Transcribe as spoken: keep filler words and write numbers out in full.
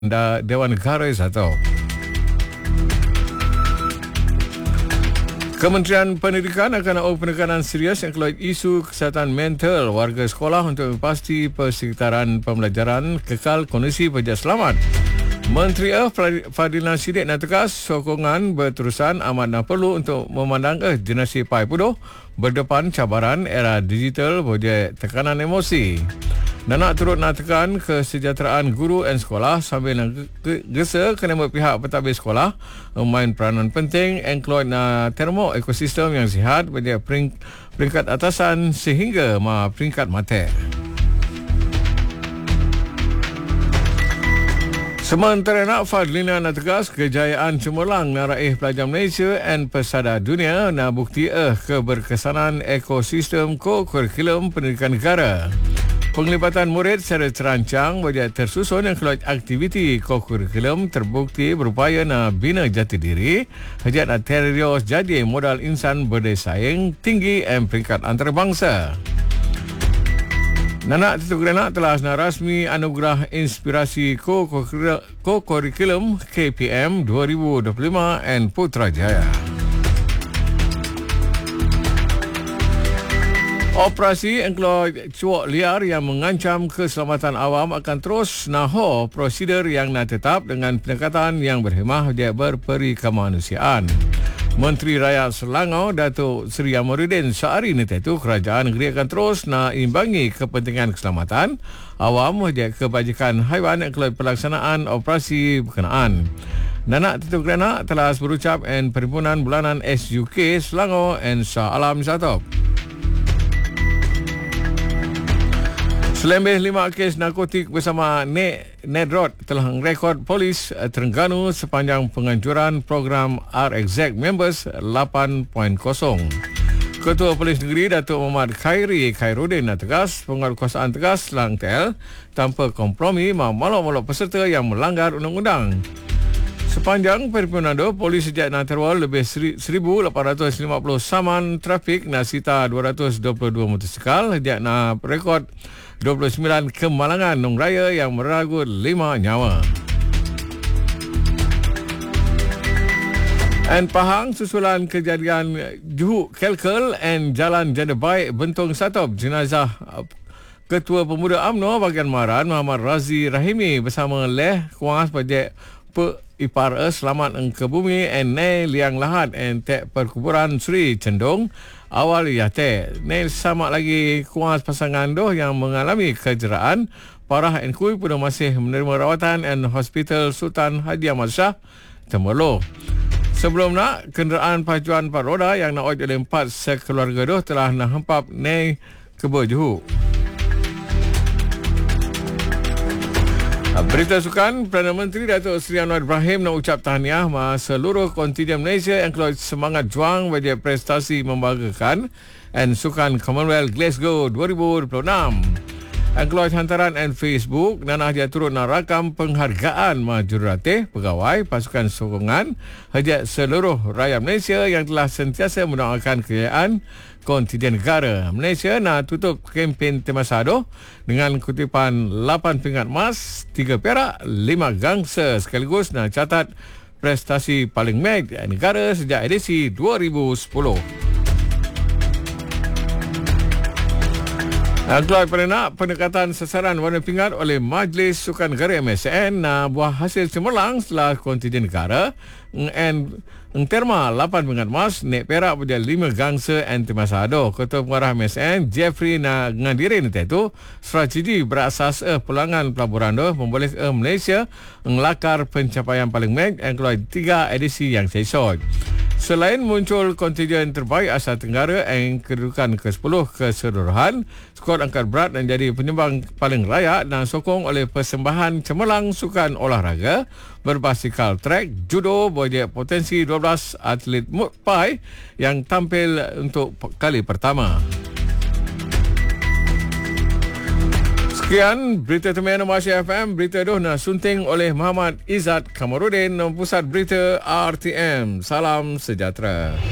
Dewan Negara satu. Kementerian Pendidikan akan naik penekanan serius yang keluar isu kesihatan mental warga sekolah untuk memastikan persekitaran pembelajaran kekal kondisi pejabat selamat. Menteri eh Fadilina Siddiq nak tegas sokongan berterusan amat nak perlu untuk memandang eh generasi Pai Pudoh berdepan cabaran era digital projek tekanan emosi. Nak turut nak tekan kesejahteraan guru dan sekolah sambil nak gesa kena pihak pentadbir sekolah memain peranan penting include na termo ekosistem yang sihat pada peringkat atasan sehingga ma peringkat mata. Sementara nak Fadlina nak tegas kejayaan cemerlang nak raih pelajar Malaysia dan pesada dunia nak bukti eh keberkesanan ekosistem ko-kurikulum pendidikan negara. Penglibatan murid secara terancang bagi tersusun yang keluar aktiviti ko-kurikulum terbukti berupaya nak bina jati diri, hajat nak terios jadi modal insan berdesaing tinggi dan peringkat antarabangsa. Nanak Titu Grenak telah nak rasmi anugerah inspirasi ko-kurikulum K P M dua ribu dua puluh lima dan Putrajaya. Operasi include cuak liar yang mengancam keselamatan awam akan terus naho prosedur yang nak tetap dengan pendekatan yang berhemah dan berperi kemanusiaan. Menteri Rakyat Selangor Datuk Seri Amaruddin sehari ini itu kerajaan negeri akan terus nak imbangi kepentingan keselamatan awam dan kebajikan haiwan include pelaksanaan operasi berkenaan. Nanak Titu Grenak telah berucap en Perhimpunan Bulanan S U K Selangor en Shah Alam Satop. Selebih lima kes narkotik bersama Nedrot telah rekod polis Terengganu sepanjang penganjuran program R X Z Members lapan titik kosong. Ketua Polis Negeri Datuk Muhammad Khairi Khairuddin tegas penguatkuasaan tegas Langtel tanpa kompromi memalak-malak peserta yang melanggar undang-undang. Sepanjang perhimpunan itu, polis sejak nak terwal lebih seribu lapan ratus lima puluh saman trafik nak sita dua ratus dua puluh dua motosikal sejak nak rekod dua puluh sembilan kemalangan nong raya yang meragut lima nyawa. Dan Pahang susulan kejadian Juhuk Kelkel dan Jalan Janda Baik Bentong Satop, jenazah Ketua Pemuda U M N O bahagian Maran Muhammad Razi Rahimi bersama Leh Kuas Projek Pe Ipar Selamat Engke Bumi and Nai Liang Lahat and Tek Perkuburan Sri Cendong awal yate. Nai sama lagi kuas pasangan doh yang mengalami kejeraan parah and kui pun masih menerima rawatan and hospital Sultan Haji Ahmad Shah Temerloh. Sebelum nak kenderaan pacuan empat roda yang nak oleh empat sekeluarga doh telah nak hempap Nai ke Johor. Berita sukan, Perdana Menteri Datuk Seri Anwar Ibrahim nak ucap tahniah ma seluruh kontingen Malaysia yang keluar semangat juang bagi prestasi membanggakan dan sukan Commonwealth Glasgow dua ribu dua puluh enam. Yang keluar hantaran dan Facebook, nanah dia turut nak rakam penghargaan ma jurulatih, pegawai, pasukan sokongan, hajat seluruh rakyat Malaysia yang telah sentiasa mendoakan kejayaan kontingen negara. Malaysia nak tutup kempen Temasado dengan kutipan lapan pingat emas, tiga perak, lima gangsa sekaligus nak catat prestasi paling meg negara sejak edisi dua ribu sepuluh. Keluar perenak pendekatan sasaran warna pingat oleh Majlis Sukan Negara M S N na buah hasil cemerlang setelah kontingen negara and terma lapan pingat emas, nek perak pada lima gangsa and Temasado. Ketua Pengarah M S N Jeffrey na ngadirin itu strategi berasas eh pulangan pelaburan doh memboleh eh Malaysia ngelakar pencapaian paling meg yang keluar tiga edisi yang sesot. Selain muncul kontingen terbaik Asia Tenggara yang kedudukan ke sepuluh keseluruhan, skuad angkat berat dan jadi penyumbang paling layak dan sokong oleh persembahan cemerlang sukan olahraga berbasikal trek, judo, bagi potensi dua belas atlet Pai yang tampil untuk kali pertama. Sekian berita teman Malaysia F M. Berita itu nak sunting oleh Muhammad Izzat Kamaruddin, Pusat Berita R T M. Salam sejahtera.